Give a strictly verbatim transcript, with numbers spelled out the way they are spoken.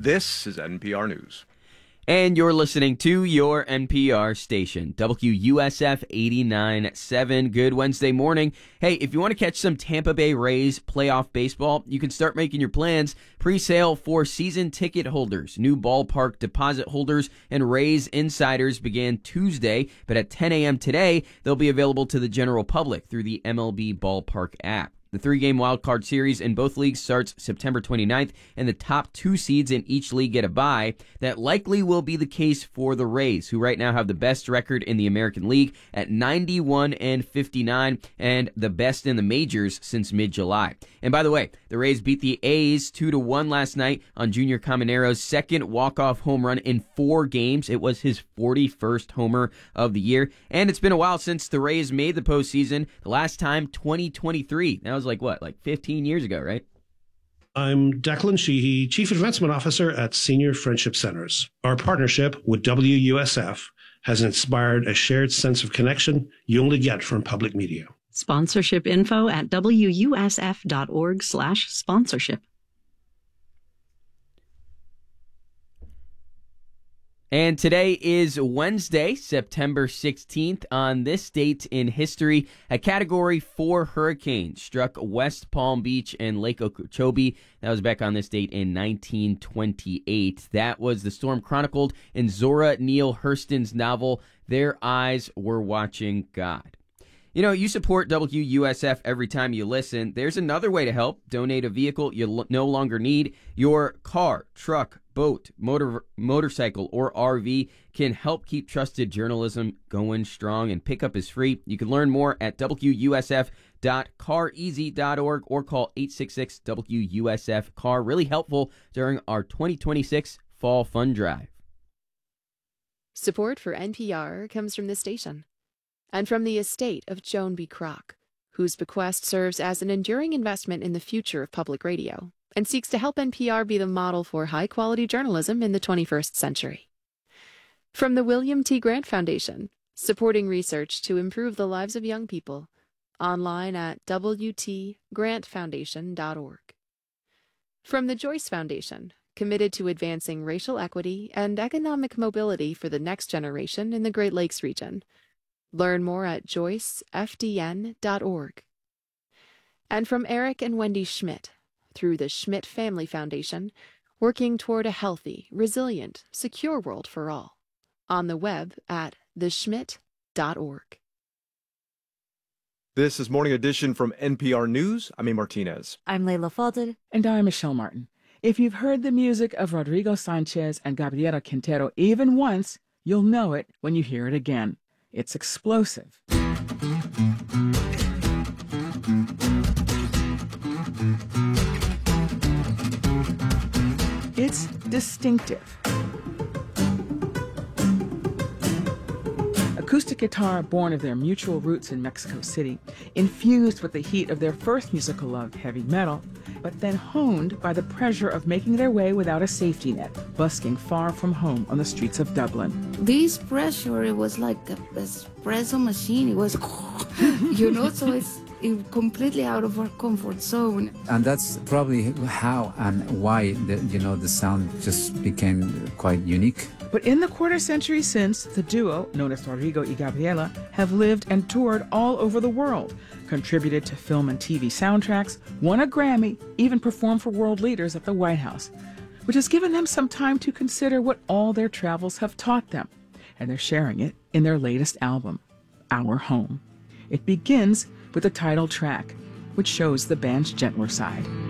This is N P R News. And you're listening to your N P R station, W U S F eighty-nine point seven. Good Wednesday morning. Hey, if you want to catch some Tampa Bay Rays playoff baseball, you can start making your plans. Pre-sale for season ticket holders, new ballpark deposit holders, and Rays insiders began Tuesday, but at ten a.m. today, they'll be available to the general public through the M L B Ballpark app. The three-game wildcard series in both leagues starts September twenty-ninth, and the top two seeds in each league get a bye. That likely will be the case for the Rays, who right now have the best record in the American League at ninety-one and fifty-nine, and the best in the majors since mid-July. And by the way, the Rays beat the A's two to one last night on Junior Camanero's second walk-off home run in four games. It was his forty-first homer of the year, and it's been a while since the Rays made the postseason. The last time, twenty twenty-three. That was like what, like fifteen years ago, right? I'm Declan Sheehy, Chief Advancement Officer at Senior Friendship Centers. Our partnership with W U S F has inspired a shared sense of connection you only get from public media. Sponsorship info at W U S F dot org slash sponsorship. And today is Wednesday, September sixteenth. On this date in history, a Category four hurricane struck West Palm Beach and Lake Okeechobee. That was back on this date in nineteen twenty-eight. That was the storm chronicled in Zora Neale Hurston's novel, Their Eyes Were Watching God. You know, you support W U S F every time you listen. There's another way to help. Donate a vehicle you l- no longer need. Your car, truck, boat, motor, motorcycle, or R V can help keep trusted journalism going strong, and pickup is free. You can learn more at W U S F dot car easy dot org or call eight six six W U S F C A R. Really helpful during our twenty twenty-six Fall Fund Drive. Support for N P R comes from this station and from the estate of Joan B. Kroc, whose bequest serves as an enduring investment in the future of public radio and seeks to help N P R be the model for high-quality journalism in the twenty-first century. From the William T. Grant Foundation, supporting research to improve the lives of young people, online at W T grant foundation dot org. From the Joyce Foundation, committed to advancing racial equity and economic mobility for the next generation in the Great Lakes region. Learn more at joyce f d n dot org. And from Eric and Wendy Schmidt, through the Schmidt Family Foundation, working toward a healthy, resilient, secure world for all. On the web at the schmidt dot org. This is Morning Edition from N P R News. I'm A. Martinez. I'm Layla Fadel. And I'm Michelle Martin. If you've heard the music of Rodrigo Sanchez and Gabriela Quintero even once, you'll know it when you hear it again. It's explosive. It's distinctive. Acoustic guitar born of their mutual roots in Mexico City, infused with the heat of their first musical love, heavy metal, but then honed by the pressure of making their way without a safety net, busking far from home on the streets of Dublin. This pressure, it was like an espresso machine. It was, you know, so it's it completely out of our comfort zone. And that's probably how and why, the, you know, the sound just became quite unique. But in the quarter century since, the duo, known as Rodrigo y Gabriela, have lived and toured all over the world, contributed to film and T V soundtracks, won a Grammy, even performed for world leaders at the White House, which has given them some time to consider what all their travels have taught them. And they're sharing it in their latest album, Our Home. It begins with the title track, which shows the band's gentler side.